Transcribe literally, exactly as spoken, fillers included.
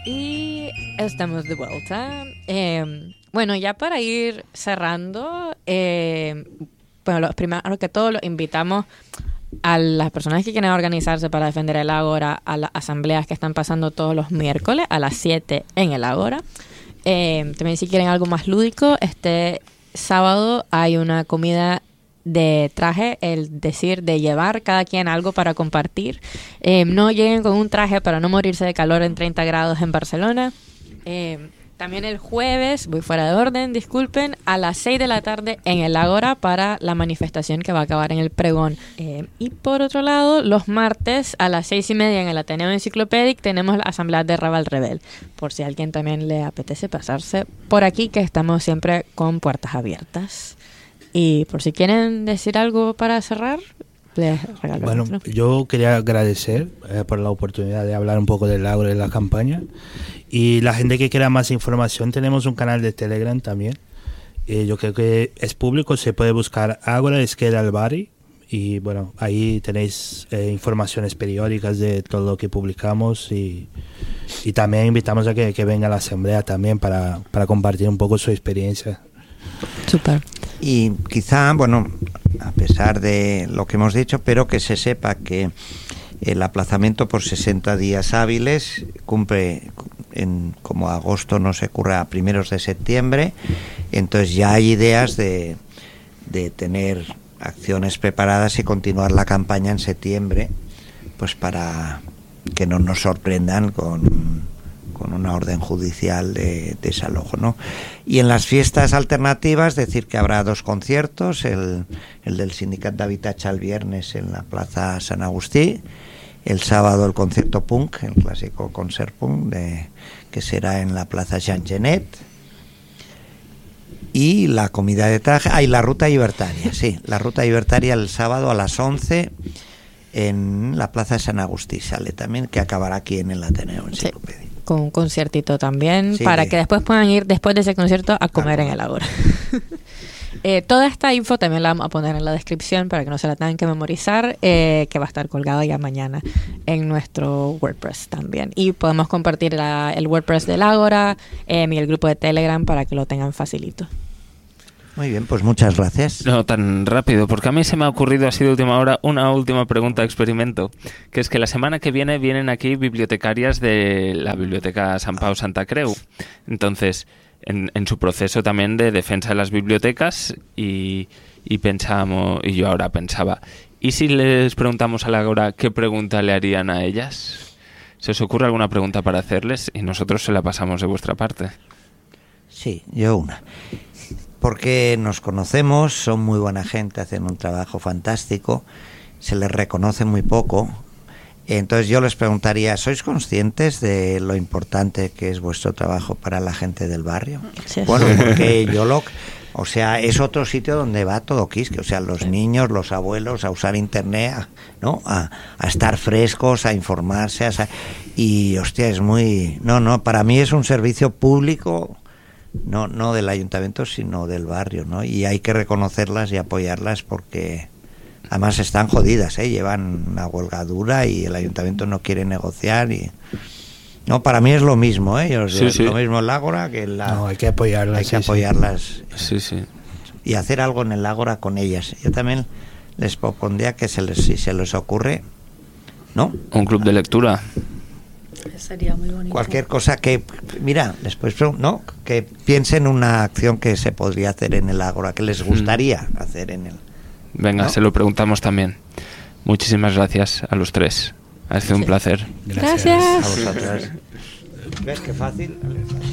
Y estamos de vuelta. Eh, bueno, ya para ir cerrando, eh, bueno, los primero que todo los invitamos a las personas que quieren organizarse para defender el Ágora a las asambleas que están pasando todos los miércoles a las siete en el Ágora. Eh, también si quieren algo más lúdico, este sábado hay una comida de traje, el decir de llevar cada quien algo para compartir. Eh, no lleguen con un traje para no morirse de calor en treinta grados en Barcelona. Eh, también el jueves, voy fuera de orden, disculpen, a las seis de la tarde en el Ágora para la manifestación que va a acabar en el pregón. Eh, y por otro lado, los martes a las seis y media en el Ateneo Enciclopédic tenemos la asamblea de Raval Rebel, por si a alguien también le apetece pasarse por aquí, que estamos siempre con puertas abiertas. Y por si quieren decir algo para cerrar, les regalo. Bueno, ¿no? Yo quería agradecer eh, por la oportunidad de hablar un poco del Ágora y de la campaña. Y la gente que quiera más información, tenemos un canal de Telegram también. Eh, yo creo que es público, se puede buscar Ágora Esquerra al Barri. Y bueno, ahí tenéis eh, informaciones periódicas de todo lo que publicamos. Y, y también invitamos a que, que venga a la asamblea también para, para compartir un poco su experiencia. Súper. Y quizá, bueno, a pesar de lo que hemos dicho, pero que se sepa que el aplazamiento por sesenta días hábiles cumple, en, como agosto no se curra a primeros de septiembre, entonces ya hay ideas de, de tener acciones preparadas y continuar la campaña en septiembre, pues para que no nos sorprendan con... con una orden judicial de desalojo, ¿no? Y en las fiestas alternativas, decir que habrá dos conciertos, el, el del Sindicat d'Habitatge el viernes en la Plaza San Agustí, el sábado el concierto punk, el clásico concert punk, de, que será en la Plaza Jean Genet, y la comida de traje, ah, y la ruta libertaria, sí, la ruta libertaria el sábado a las once en la Plaza San Agustí, sale también, que acabará aquí en el Ateneo Enciclopédico. Sí. Con un conciertito también, sí, para que después puedan ir después de ese concierto a comer en el Ágora. eh, toda esta info también la vamos a poner en la descripción para que no se la tengan que memorizar, eh, que va a estar colgada ya mañana en nuestro WordPress también. Y podemos compartir la, el WordPress del Ágora eh, y el grupo de Telegram para que lo tengan facilito. Muy bien, pues muchas gracias. No tan rápido, porque a mí se me ha ocurrido así de última hora una última pregunta de experimento, que es que la semana que viene vienen aquí bibliotecarias de la Biblioteca Sant Pau Santa Creu. Entonces, en, en su proceso también de defensa de las bibliotecas, y, y pensamos, y yo ahora pensaba, ¿y si les preguntamos a la Ágora qué pregunta le harían a ellas? ¿Se os ocurre alguna pregunta para hacerles? Y nosotros se la pasamos de vuestra parte. Sí, yo una. Porque nos conocemos, son muy buena gente, hacen un trabajo fantástico, se les reconoce muy poco. Entonces yo les preguntaría, ¿sois conscientes de lo importante que es vuestro trabajo para la gente del barrio? Sí. Bueno, porque yo lo... O sea, es otro sitio donde va todo quisque, o sea, los niños, los abuelos, a usar internet, a, ¿no? A, a estar frescos, a informarse, a, y hostia, es muy... No, no, para mí es un servicio público... No, no del ayuntamiento, sino del barrio, ¿no? Y hay que reconocerlas y apoyarlas porque además están jodidas, ¿eh? Llevan una huelga dura y el ayuntamiento no quiere negociar y... No, para mí es lo mismo, ¿eh? Yo, sí, sí. Lo mismo el Ágora que la... No, hay que apoyarlas. Hay que sí, apoyarlas. Sí, sí. Y hacer algo en el Ágora con ellas. Yo también les propondría que se les, si se les ocurre, ¿no? Un club de lectura. Sería muy bonito. Cualquier cosa que, mira, después, ¿no? Que piensen una acción que se podría hacer en el Ágora, que les gustaría mm. hacer en el... Venga, ¿no? Se lo preguntamos también. Muchísimas gracias a los tres. Ha sido sí. un placer. Gracias. A vosotros. ¿Ves qué fácil?